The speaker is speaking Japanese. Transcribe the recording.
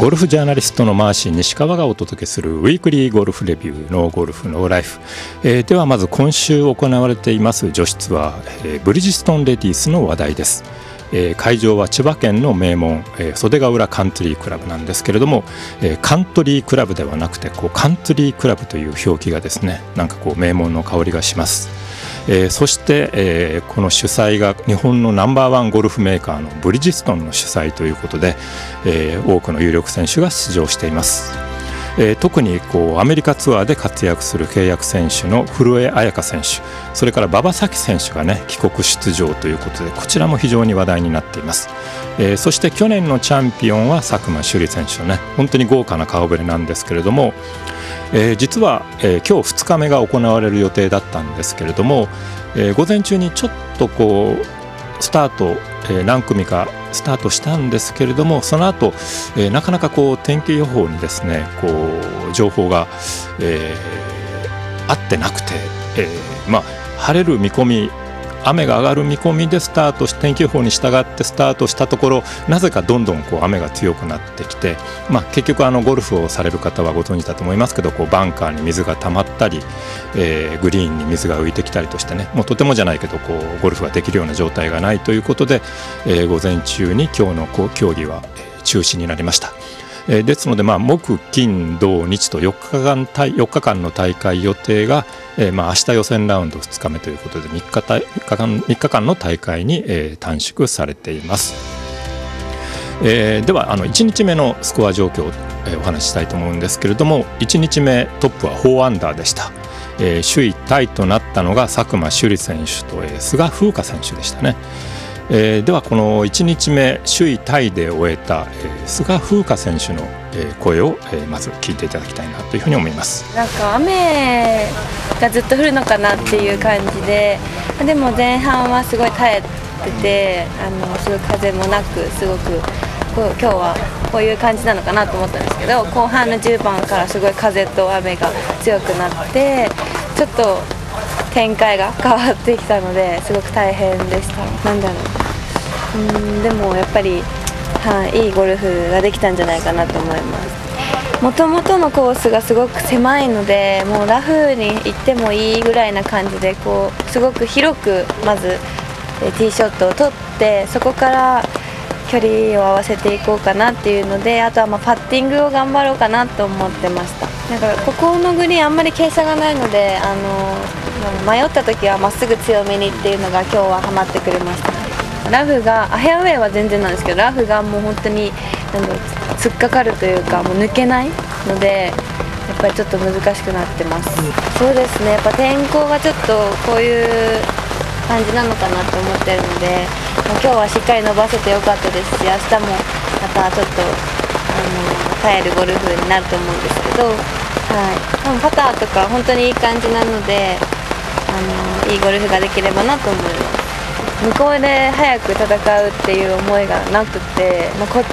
ゴルフジャーナリストのマーシー西川がお届けするウィークリーゴルフレビューのゴルフのライフ、ではまず今週行われています女子ツアー、ブリヂストンレディースの話題です。会場は千葉県の名門、袖ヶ浦カントリークラブなんですけれども、カントリークラブではなくてカントリークラブという表記がですね、なんか名門の香りがします。そして、この主催が日本のナンバーワンゴルフメーカーのブリヂストンの主催ということで、多くの有力選手が出場しています。特にアメリカツアーで活躍する契約選手の古江彩佳選手、それから馬場咲希選手がね帰国出場ということで、こちらも非常に話題になっています。そして去年のチャンピオンは佐久間朱莉選手のね、本当に豪華な顔ぶれなんですけれども、実は、今日2日目が行われる予定だったんですけれども、午前中にちょっとスタート、何組かスタートしたんですけれども、その後、なかなか天気予報にですね情報が、合ってなくて、晴れる見込み、雨が上がる見込みでスタートし、天気予報に従ってスタートしたところ、なぜかどんどん雨が強くなってきて、結局ゴルフをされる方はご存知だと思いますけど、バンカーに水が溜まったり、グリーンに水が浮いてきたりとしてね、もうとてもじゃないけどゴルフができるような状態がないということで、午前中に今日の競技は中止になりました。ですので、木金土日と4日間の大会予定が、明日予選ラウンド2日目ということで3日間の大会に、短縮されています。では1日目のスコア状況を、お話ししたいと思うんですけれども、1日目トップは4アンダーでした。首位タイとなったのが佐久間朱莉選手と菅風花選手でしたね。ではこの1日目首位タイで終えた、菅風花選手の、声を、まず聞いていただきたいなというふうに思います。 なんか雨がずっと降るのかなっていう感じで、でも前半はすごい耐えてて、すごい風もなく、すごく今日はこういう感じなのかなと思ったんですけど、後半の10番からすごい風と雨が強くなって、ちょっと展開が変わってきたので、すごく大変でした。でもやっぱり、いいゴルフができたんじゃないかなと思います。もともとのコースがすごく狭いので、もうラフに行ってもいいぐらいな感じで、すごく広くまずティーショットを取って、そこから距離を合わせていこうかなっていうので、あとはパッティングを頑張ろうかなと思ってました。ここのグリーンあんまり傾斜がないので、迷った時はまっすぐ強めにっていうのが今日はハマってくれました。ラフがフェアウェイは全然なんですけど、ラフがもう本当に突っかかるというか、もう抜けないので、やっぱりちょっと難しくなってます。そうですね、やっぱ天候がちょっとこういう感じなのかなと思ってるので、今日はしっかり伸ばせてよかったですし、明日もまたちょっと耐えるゴルフになると思うんですけど、でもパターとか本当にいい感じなので、いいゴルフができればなと思います。向こうで早く戦うっていう思いがなくて、こっ